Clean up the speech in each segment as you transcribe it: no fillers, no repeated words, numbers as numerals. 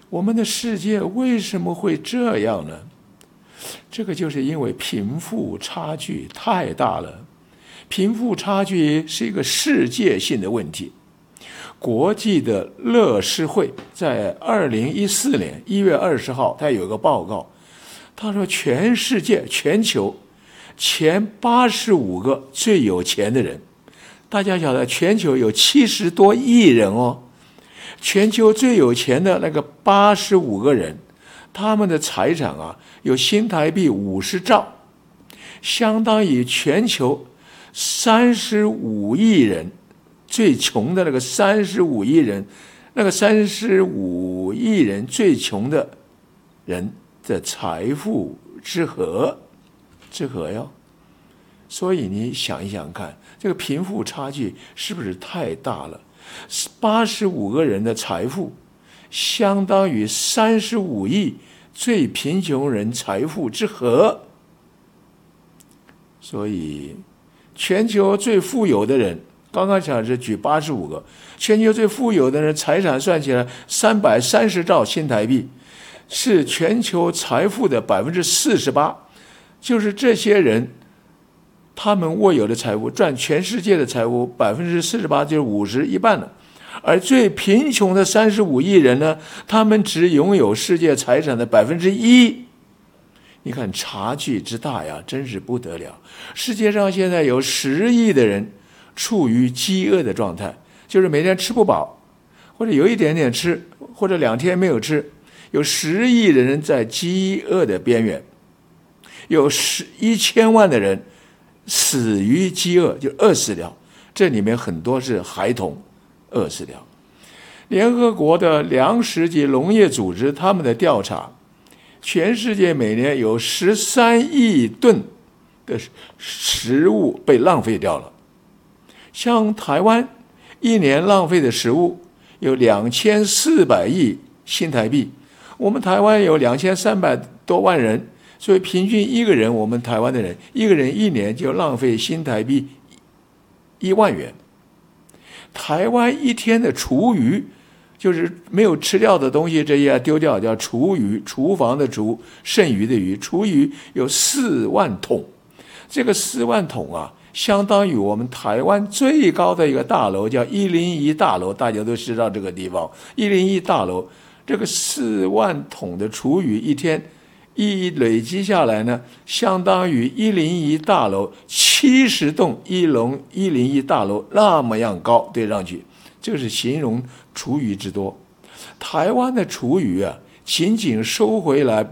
我们的世界为什么会这样呢？这个就是因为贫富差距太大了。贫富差距是一个世界性的问题。国际的乐施会在2014年1月20号，他有一个报告，他说全世界全球前85个最有钱的人，大家晓得全球有70多亿人哦，全球最有钱的那个85个人，他们的财产有新台币50兆，相当于全球35亿人，最穷的那个35亿人，那个35亿人最穷的人的财富之和哟。所以你想一想看，这个贫富差距是不是太大了？85个人的财富相当于35亿最贫穷人财富之和。所以全球最富有的人，刚刚讲是举85个，全球最富有的人财产算起来330兆新台币，是全球财富的48%，就是这些人他们握有的财富占全世界的财富48%，就是50一半了。而最贫穷的35亿人呢，他们只拥有世界财产的1%。你看差距之大呀，真是不得了。世界上现在有10亿的人处于饥饿的状态，就是每天吃不饱，或者有一点点吃，或者2天没有吃。有10亿的人在饥饿的边缘，有1000万的人死于饥饿，就饿死了。这里面很多是孩童饿死了。联合国的粮食及农业组织他们的调查，全世界每年有13亿吨的食物被浪费掉了。像台湾一年浪费的食物有2400亿新台币，我们台湾有2300多万人，所以平均一个人，我们台湾的人一个人一年就浪费新台币1万元。台湾一天的厨余，就是没有吃掉的东西，这些丢掉叫厨余，厨房的厨，剩余的余，厨余有4万桶。这个4万桶相当于我们台湾最高的一个大楼叫101大楼，大家都知道这个地方。101大楼这个4万桶的厨余一天累积下来呢，相当于101大楼70栋101大楼那么样高堆上去，这是形容厨余之多。台湾的厨余仅仅收回来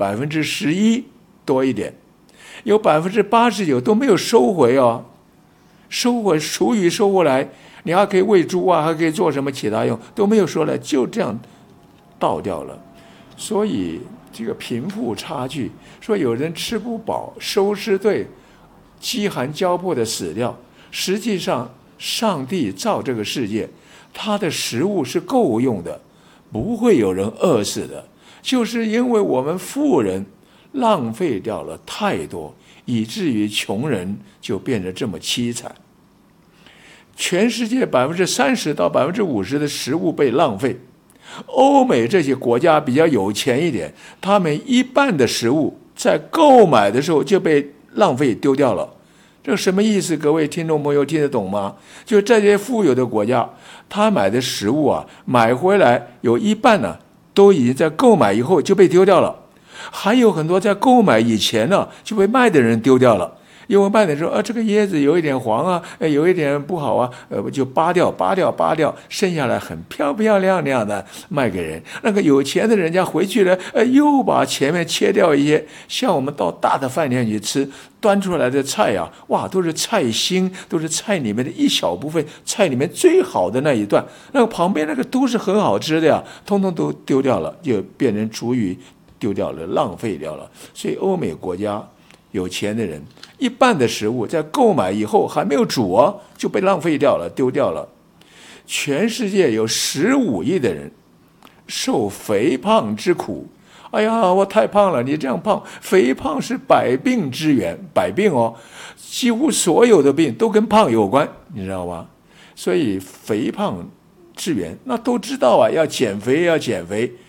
11%多一点，有89%都没有收回哦。收回厨余收回来，你还可以喂猪还可以做什么其他用，都没有说来，就这样倒掉了。所以这个贫富差距，说有人吃不饱，收尸队饥寒交迫的死掉，实际上上帝造这个世界，他的食物是够用的，不会有人饿死的，就是因为我们富人浪费掉了太多，以至于穷人就变得这么凄惨。全世界30%到50%的食物被浪费，欧美这些国家比较有钱一点，他们一半的食物在购买的时候就被浪费丢掉了。这什么意思？各位听众朋友听得懂吗？就这些富有的国家，他买的食物买回来有一半都已经在购买以后就被丢掉了，还有很多在购买以前就被卖的人丢掉了。因为卖的人说这个椰子有一点黄有一点不好就扒掉，剩下来很漂亮的卖给人。那个有钱的人家回去了又把前面切掉一些。像我们到大的饭店去吃，端出来的菜哇，都是菜心，都是菜里面的一小部分，菜里面最好的那一段，那个旁边那个都是很好吃的通通都丢掉了，就变成厨余丢掉了，浪费掉了。所以欧美国家有钱的人，一半的食物在购买以后还没有煮就被浪费掉了，丢掉了。全世界有15亿的人受肥胖之苦。哎呀，我太胖了，你这样胖，肥胖是百病之源，百病几乎所有的病都跟胖有关，你知道吗？所以肥胖之源，那都知道要减肥，